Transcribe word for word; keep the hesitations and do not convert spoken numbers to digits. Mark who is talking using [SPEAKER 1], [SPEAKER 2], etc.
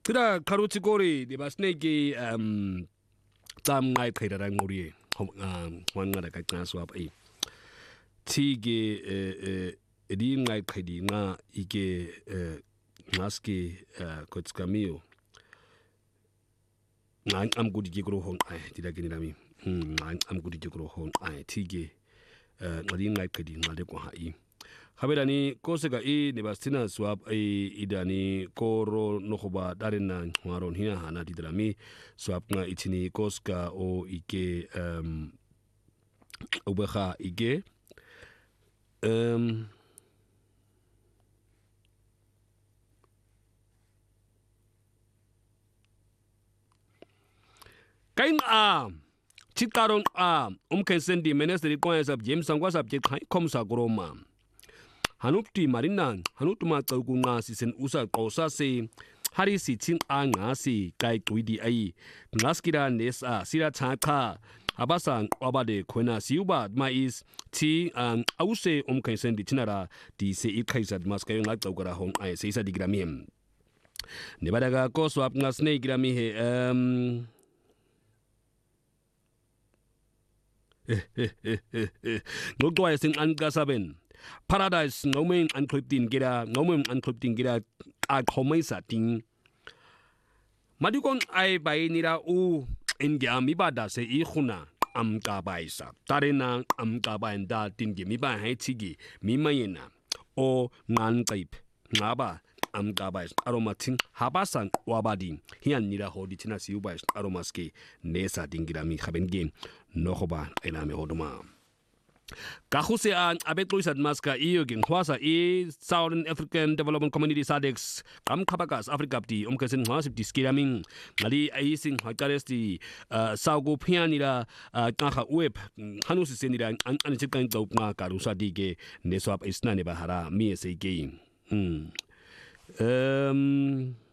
[SPEAKER 1] 그다 가로치고리 네 바스네기 음 땀나이 페라랑 우리 아 원가다 같나 수업 이 티게 에 리나이 페디나 이게 에 마스키 코츠카미오 난 암구디 기그로 혼 아이 디라기니라미 음난 암구디 기그로 혼 아이 티게 에 리나이 페디 나데고 하이 Habedani kosega i nebastina swab i idani koro nohoba darina waron hina hana didrami swab nga itini koska o ike um obeha ike um kain a chikaron a umkensendi menestri koyasab james sangwasab je komsa groma Hanupti marinan, hanutuma taukunga si sen usa kosa se hari si chin a nga si kai tuidi ai ngaskira nesa sira chaka abasang obade khona siuba mais ti um ause umkaisen di chinara di se ikaisad maskayo nga taukara hong ai se isa digramim nebadaga koswap nga snake grami he um ngotwa sing angasaben Paradise ngomen uncrypting gira ngomen uncrypting gira a komesa ting Madukon ai bai nira u ingia mi bada se i khuna am ka baisa tarena am ka bainda tingi mi ba hai chigi mi mayena o ngan kaip ngaba am ka bais aromatin habasan wabadi hian nira hodi china siu bais aromaski nesa dingira mi khaben game nohoba ena me hoduma Kahuse an abetluisat maska iogin hwasa i Southern African Development Community SADC kam kabakas Africa di umkasen hwasip di skiraming ngali aising hakares di saugo pianira kaha web hanusi senira an an chitkan tau nga karusa dige neswap isna ne bahara mi se game um